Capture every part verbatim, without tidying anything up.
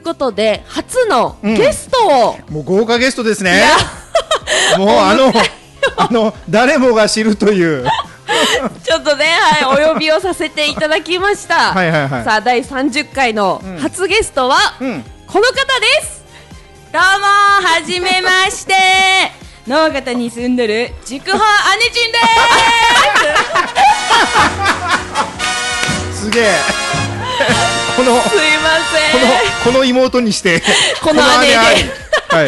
ことで初のゲストを、 うん、もう豪華ゲストですね。もうあのあの誰もが知るというちょっとね、はい、お呼びをさせていただきましたはいはい、はい、 さあだいさんじゅっかいの初ゲストは、うん、この方です。 どうもはじめまして農方に住んでる筑豊姉ちんですすげえこのすいませんこのこの妹にしてこの姉ではい、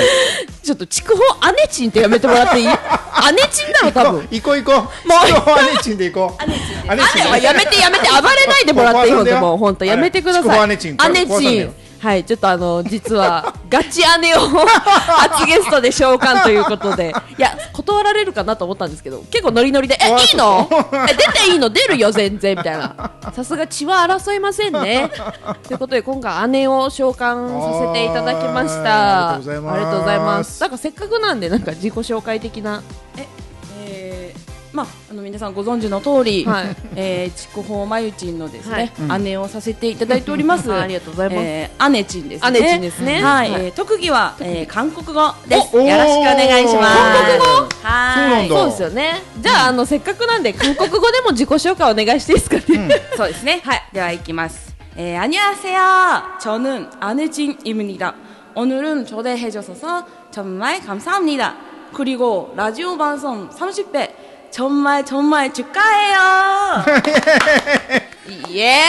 ちょっと筑豊姉ちんってやめてもらっていい？姉ちんだろ多分。 行こう行こう。もう筑豊姉ちんで行こう。 姉ちんで。姉はやめてやめて暴れないでもらっていいのでもう本当やめてください。 筑豊姉ちん。 姉ちん。はい、ちょっとあの実はガチ姉を初ゲストで召喚ということで、いや断られるかなと思ったんですけど、結構ノリノリで、えいいの？え出ていいの？出るよ全然みたいな。さすが血は争いませんね。ということで今回姉を召喚させていただきました。 ありがとうございます。 ありがとうございます。なんかせっかくなんでなんか自己紹介的な。 ええーまあ、あの皆さんご存知の通り、はい、えー、筑豊まゆちんのですね、はい、姉をさせていただいております。 ありがとうございます。 えー、姉ちんですね。 姉ちんですね。 はい、はい、えー、特技は、えー、韓国語です。よろしくお願いします。 韓国語？ はい。 そうですよね。じゃあ、あのせっかくなんで韓国語でも自己紹介お願いしていいですかね。 うん、そうですね。はい。では行きます。えー、안녕하세요. 저는 아내진입니다. 오늘은 초대해주셔서 정말 감사합니다. 그리고 라디오 방송 삼십 회 정말 정말 축하해요. イエ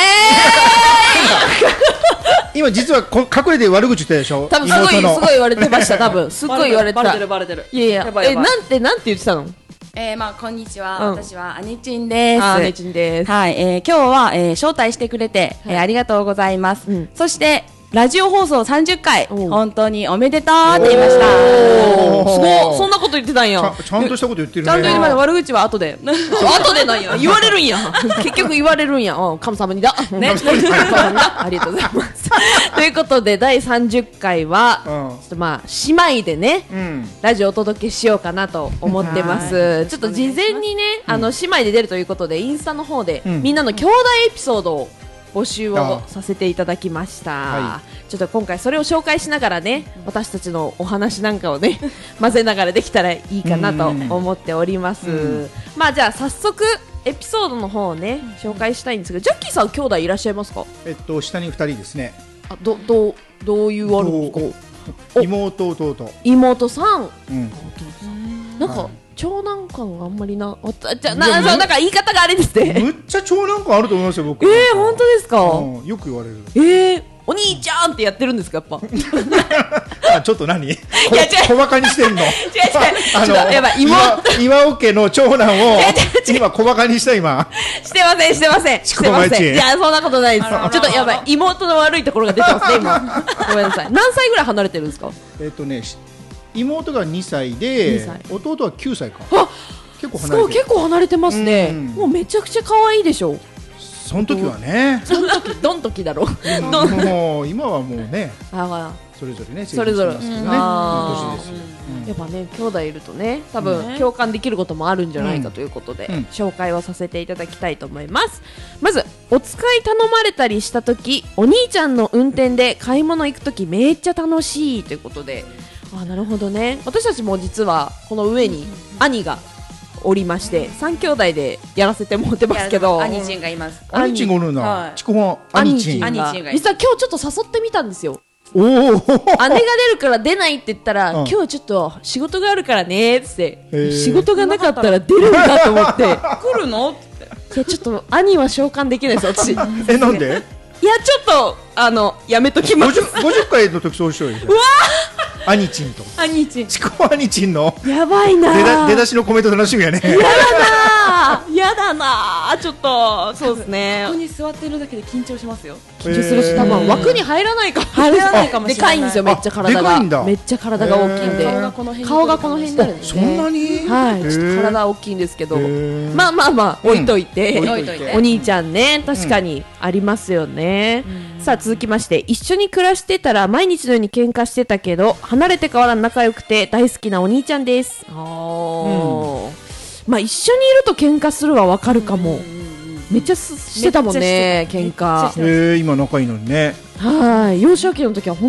ーイ今実はこ隠れて悪口言ったでしょ。 多分すごいすごい言われてました。多分すっごい言われてた。 バレてるバレてる。 いやいや、えなんてなんて言ってたの？ えー、まあこんにちは、うん、私は姉ちんです。 あ姉ちんです。 はい、えー、今日は、えー、招待してくれて、はい、えー、ありがとうございます。うん、そしてラジオ放送さんじゅっかい本当におめでとうって言いました。 すごい、そんなこと言ってたんや。 ちゃ, ちゃんとしたこと言ってるね。 ちゃんと言いました。悪口は後で後でなんや、言われるんや結局言われるんや。うん、神様にだねありがとうございますということでだいさんじゅっかいは、うん、ちょっとまあ姉妹でね、うん、ラジオをお届けしようかなと思ってますちょっと事前にね、あの姉妹で出るということでインスタの方で、うん、みんなの兄弟エピソードを募集をさせていただきました、はい、ちょっと今回それを紹介しながらね、私たちのお話なんかをね混ぜながらできたらいいかなと思っております、うん、まあじゃあ早速エピソードの方をね紹介したいんですけど、ジャッキーさん兄弟いらっしゃいますか？ えっと下にふたりですね。 あどどうどういうあるんですか？ 妹弟妹さん、 うん、 なんか、はい、長男感があんまりな、じゃな、なんか言い方があれですね。 むっちゃ長男感あると思いますよ僕。 えー、本当ですか？ うん、よく言われる。 えー、お兄ちゃんってやってるんですかやっぱ。 あ、ちょっと何？いや小馬鹿にしてんの？違う違う。 あのやばい妹岩尾家の長男を今小馬鹿にした今。 してませんしてません。してません。いやそんなことないです。ちょっとやばい妹の悪いところが出てますね今。ごめんなさい。何歳ぐらい離れてるんですか？ えっとね。妹がにさいで弟はきゅうさいか。 あ、 結構離れてる。 結構離れてますね、うん、もうめちゃくちゃ可愛いでしょ。 その時はね、 その時どん時だろう、 うん、もう今はもうねあそれぞれねそれぞれ、 ね、年ですよ、 うん、やっぱね兄弟いるとね多分共感できることもあるんじゃないかということで、うん、紹介をさせていただきたいと思います。まずお使い頼まれたりした時、お兄ちゃんの運転で買い物行く時めっちゃ楽しいということで、あ、なるほどね。私たちも実はこの上に兄がおりましてさん兄弟でやらせてもらってますけど、 兄ちんがいます。 兄ちんがおるな。筑豊兄ちんが実は今日ちょっと誘ってみたんですよ。 お姉が出るから出ないって言ったら、うん、今日はちょっと仕事があるからねって、仕事がなかったら出るんだと思って来るのって。 いやちょっと兄は召喚できないです私。 え、なんで？ いやちょっとあのやめときます。 ごじゅっかいの時そうしようよ。 うわ兄ちんと兄ちん筑豊兄ちんのやばいな出だ出だしのコメント楽しみやね。 やだなやだなちょっとそうですね。 ここに座ってるだけで緊張しますよ。 緊張するし多分枠に入らないか入らないかもしれない。 でかいんですよめっちゃ体がめっちゃ体が大きいんで顔がこの辺になるんですね。 そんなにはいちょっと体大きいんですけどまあまあまあ置いといてお兄ちゃんね確かにありますよね。さあ続きまして一緒に暮らしてたら毎日のように喧嘩してたけど離れてからは仲良くて大好きなお兄ちゃんです。あ、うん、まあ一緒にいると喧嘩するはわかるかも。めっちゃしてたもんね喧嘩。 えー、今仲いいのにね。 はい幼少期の時は